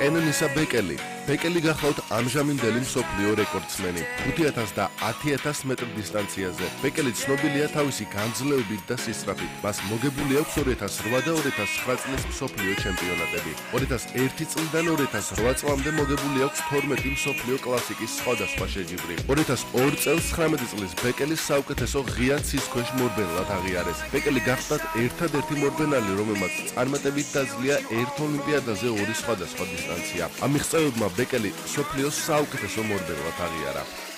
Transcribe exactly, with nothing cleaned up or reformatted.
კენნისა ბეკელი. ბეკელი გახლავთ ამჟამინდელი მსოფლიო რეკორდსმენი. ხუთი ათას და ათი ათას მეტრ დისტანციაზე. ბეკელი ცნობილია თავისი განძლეობით და სისწრაფით. მას მოგებული აქვს ორი ათას რვა და ორი ათას ცხრა წლის მსოფლიო ჩემპიონატები. ორი ათას ერთი წლიდან ორი ათას რვა წლამდე მოგებული აქვს თორმეტი მსოფლიო კლასიკის სხვადასხვა შეჯიბრი. ორი ათას ორი წელს ცხრამეტი წლის ბეკელი საუკეთესო ღია ცის ქვეშ მორბენლად აღიარეს. ბეკელი გახდათ ერთადერთი მორბენალი, რომელმაც წარმატებით დაძლია ერთ ოლიმპიადაზე ორი სხვადასხვა დისტანცია. ამ მიღწევებმა ბეკელი მსოფლიოს საუკეთესო მორბენლად აღიარა.